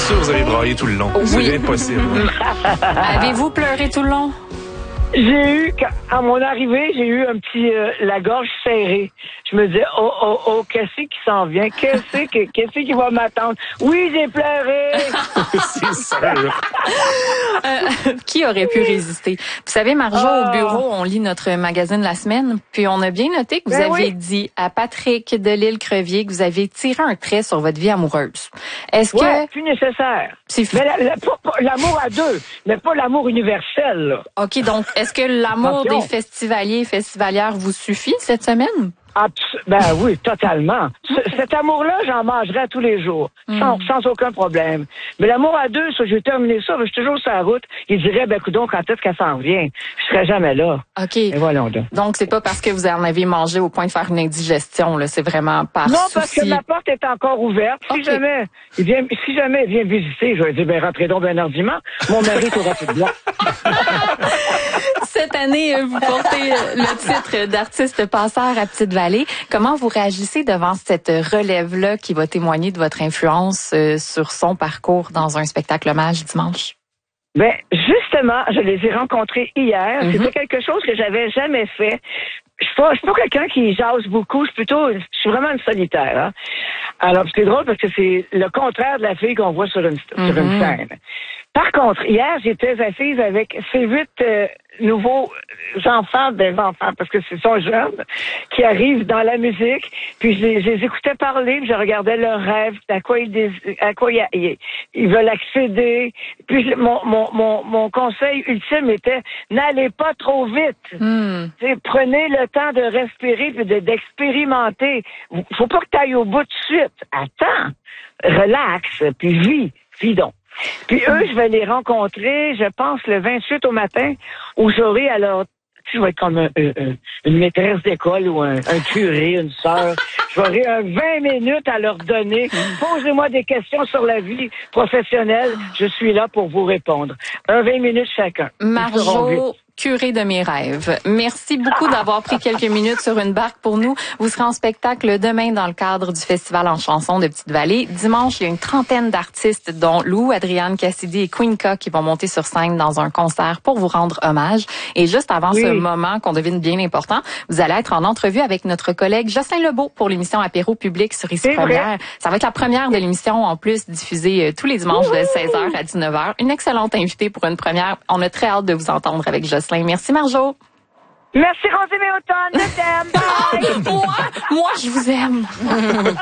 sûr, vous avez braillé tout le long. Oui. C'est impossible. Avez-vous pleuré tout le long? J'ai eu, à mon arrivée, j'ai eu un petit, la gorge serrée. Je me disais, oh, qu'est-ce qui s'en vient? Qu'est-ce qui va m'attendre? Oui, j'ai pleuré! C'est sûr. Qui aurait pu résister? Vous savez, Marjo, au bureau, on lit notre magazine La Semaine, puis on a bien noté que vous avez dit à Patrick Delisle-Crevier que vous avez tiré un trait sur votre vie amoureuse. Est-ce que... plus nécessaire. C'est Mais l'amour à deux, mais pas l'amour universel, là. OK, donc, est-ce que l'amour des festivaliers et festivalières vous suffit cette semaine? Ben oui, totalement. Cet amour-là, j'en mangerais tous les jours, sans aucun problème. Mais l'amour à deux, ça, j'ai terminé ça, je suis toujours sur la route. Il dirait, ben coudonc, quand est-ce qu'elle s'en revient? Je serais jamais là. OK. Et voilà donc. Donc, c'est pas parce que vous en avez mangé au point de faire une indigestion, là. C'est vraiment par Non, souci. parce que ma porte est encore ouverte. Si jamais il vient visiter, je vais dire, ben rentrez donc bien ordinairement. Mon mari est au rapide blanc. Cette année, vous portez le titre d'artiste passeur à Petite-Vallée. Comment vous réagissez devant cette relève-là qui va témoigner de votre influence sur son parcours dans un spectacle hommage dimanche? Ben, justement, je les ai rencontrés hier. C'était quelque chose que j'avais jamais fait. Je suis pas quelqu'un qui jase beaucoup. Je suis vraiment une solitaire, hein. Alors, c'est drôle parce que c'est le contraire de la fille qu'on voit sur une scène. Par contre, hier, j'étais assise avec ces 8 nouveaux enfants, parce que ce sont jeunes, qui arrivent dans la musique, puis je les écoutais parler, puis je regardais leurs rêves, à quoi ils veulent accéder. Puis mon conseil ultime était, n'allez pas trop vite. Prenez le temps de respirer puis d'expérimenter. Faut pas que tu ailles au bout de suite. Attends, relax, puis vis donc. Puis eux, je vais les rencontrer, je pense, le 28 au matin, où j'aurai alors, je vais être comme une maîtresse d'école ou un curé, une sœur. J'aurai 20 minutes à leur donner. Posez-moi des questions sur la vie professionnelle. Je suis là pour vous répondre. 20 minutes chacun. Marjo, curé de mes rêves. Merci beaucoup d'avoir pris quelques minutes sur une barque pour nous. Vous serez en spectacle demain dans le cadre du Festival en chanson de Petite-Vallée. Dimanche, il y a une trentaine d'artistes, dont Lou, Adrienne Cassidy et Queenca, qui vont monter sur scène dans un concert pour vous rendre hommage. Et juste avant ce moment qu'on devine bien important, vous allez être en entrevue avec notre collègue Jocelyn Lebeau pour l'émission Apéro public sur Ici Première. Ça va être la première de l'émission, en plus, diffusée tous les dimanches de 16h à 19h. Une excellente invitée pour une première. On a très hâte de vous entendre avec Jocelyn. Merci, Marjo. Merci, Rosemée Automne. Je t'aime. Bye. Moi, je vous aime.